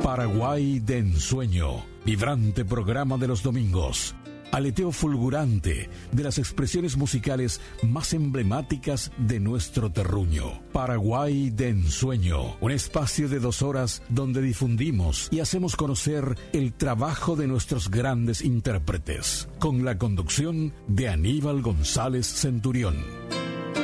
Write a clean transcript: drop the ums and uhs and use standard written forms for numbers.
Paraguay de ensueño, vibrante programa de los domingos. Aleteo fulgurante de las expresiones musicales más emblemáticas de nuestro terruño. Paraguay de ensueño, un espacio de 2 horas donde difundimos y hacemos conocer el trabajo de nuestros grandes intérpretes, con la conducción de Aníbal González Centurión.